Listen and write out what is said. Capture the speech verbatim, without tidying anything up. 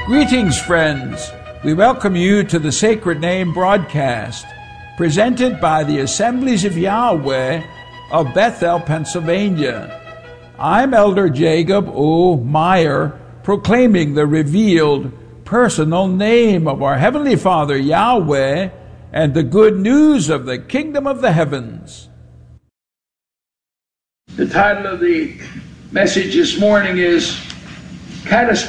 Greetings, friends. We welcome you to the Sacred Name broadcast, presented by the Assemblies of Yahweh of Bethel, Pennsylvania. I'm Elder Jacob O. Meyer, proclaiming the revealed personal name of our Heavenly Father, Yahweh, and the good news of the kingdom of the heavens. The title of the message this morning is Catastrophic